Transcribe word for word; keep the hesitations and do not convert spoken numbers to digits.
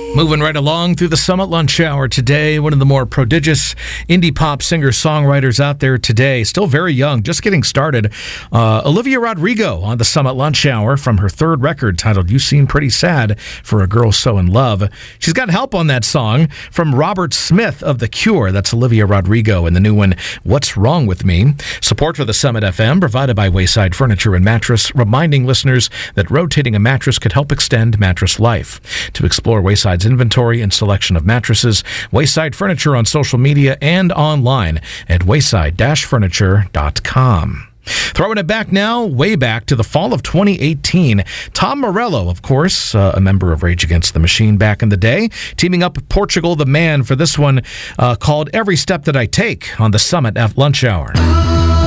Moving right along through the Summit Lunch Hour today, one of the more prodigious indie pop singer-songwriters out there today, still very young, just getting started, uh, Olivia Rodrigo on the Summit Lunch Hour from her third record titled You Seem Pretty Sad for a Girl So in Love. She's got help on that song from Robert Smith of The Cure. That's Olivia Rodrigo and the new one, What's Wrong With Me. Support for the Summit F M provided by Wayside Furniture and Mattress, reminding listeners that rotating a mattress could help extend mattress life. To explore Wayside's inventory and selection of mattresses, Wayside Furniture on social media and online at wayside dash furniture dot com. Throwing it back now, way back to the fall of twenty eighteen. Tom Morello, of course, uh, a member of Rage Against the Machine back in the day, teaming up with Portugal the Man for this one uh, called Every Step That I Take on the Summit F Lunch Hour.